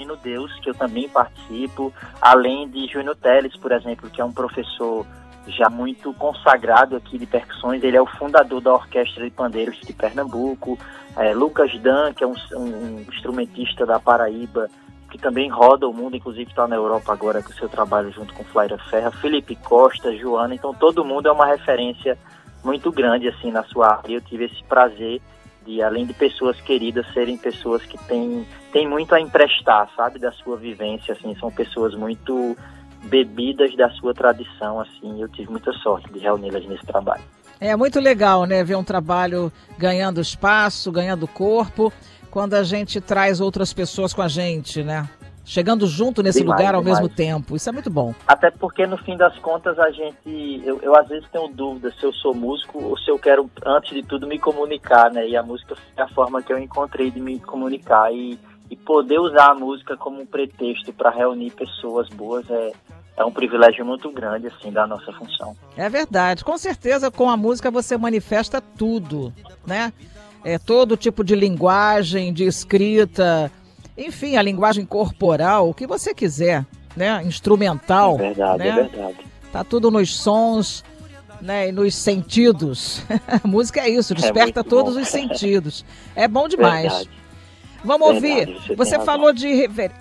Menino Deus, que eu também participo, além de Júnior Teles, por exemplo, que é um professor já muito consagrado aqui de percussões. Ele é o fundador da Orquestra de Pandeiros de Pernambuco. Lucas Dan, que é um instrumentista da Paraíba, que também roda o mundo, inclusive está na Europa agora com o seu trabalho junto com Flaira Ferra. Felipe Costa, Joana, então todo mundo é uma referência muito grande assim na sua área. Eu tive esse prazer de, além de pessoas queridas, serem pessoas que têm muito a emprestar, sabe, da sua vivência, assim, são pessoas muito bebidas da sua tradição, assim. Eu tive muita sorte de reuni-las nesse trabalho. É muito legal, né, ver um trabalho ganhando espaço, ganhando corpo, quando a gente traz outras pessoas com a gente, né? Chegando junto nesse lugar ao mesmo tempo. Isso é muito bom. Até porque, no fim das contas, eu às vezes tenho dúvida se eu sou músico ou se eu quero, antes de tudo, me comunicar, né? E a música foi a forma que eu encontrei de me comunicar. E poder usar a música como um pretexto para reunir pessoas boas é um privilégio muito grande, assim, da nossa função. É verdade. Com certeza, com a música você manifesta tudo, né? Todo tipo de linguagem, de escrita, enfim, a linguagem corporal, o que você quiser, né? Instrumental. É verdade, né? É verdade. Tá tudo nos sons, né? E nos sentidos. A música é isso, desperta todos os sentidos. É bom demais. Verdade. Vamos ouvir. Você falou de reverência.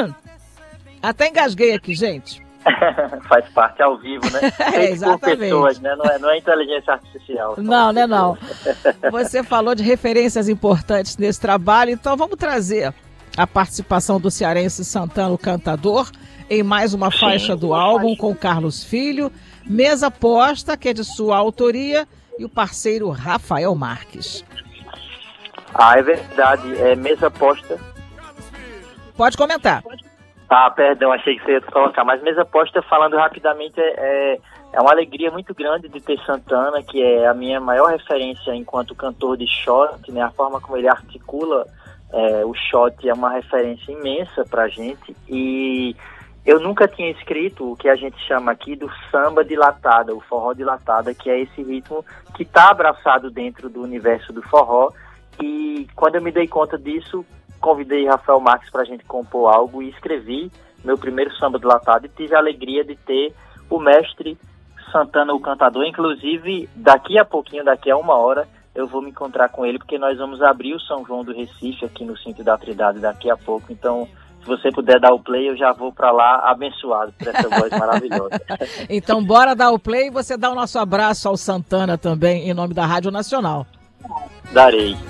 Até engasguei aqui, gente. Faz parte ao vivo, né? Exatamente. Por pessoas, né? Não é inteligência artificial. Não, né, não. Você falou de referências importantes nesse trabalho, então vamos trazer a participação do cearense Santana, o cantador, em mais uma faixa do álbum com Carlos Filho, Mesa Posta, que é de sua autoria, e o parceiro Rafael Marques. É verdade. Mesa Posta. Pode comentar. Perdão, achei que você ia colocar. Mas Mesa Posta, falando rapidamente, é uma alegria muito grande de ter Santana, que é a minha maior referência enquanto cantor de shot, né? A forma como ele articula o shot é uma referência imensa pra gente. E eu nunca tinha escrito o que a gente chama aqui do samba dilatada, o forró dilatada, que é esse ritmo que está abraçado dentro do universo do forró. E quando eu me dei conta disso, convidei Rafael Marques para a gente compor algo e escrevi meu primeiro samba dilatado e tive a alegria de ter o mestre Santana, o cantador. Inclusive, daqui a 1 hora, eu vou me encontrar com ele, porque nós vamos abrir o São João do Recife aqui no Cinto da Trindade daqui a pouco. Então, se você puder dar o play, eu já vou para lá abençoado por essa voz maravilhosa. Então, bora dar o play e você dá o nosso abraço ao Santana também, em nome da Rádio Nacional. Darei.